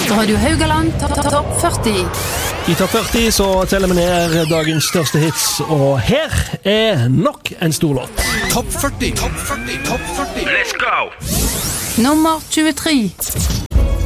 Radio Haugaland Topp 40. I Topp 40 så teller vi ned dagens største hits, og her nok en stor låt. Topp 40, Topp 40, Topp 40. Let's go! Nummer 23.